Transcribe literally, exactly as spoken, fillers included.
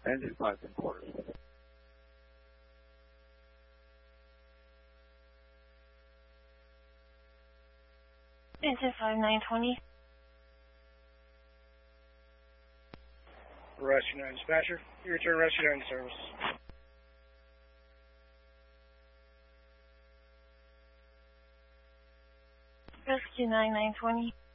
Engine five and quarters. Engine five nine twenty. Rescue nine dispatcher. You return Rescue nine service. Rescue nine nine twenty.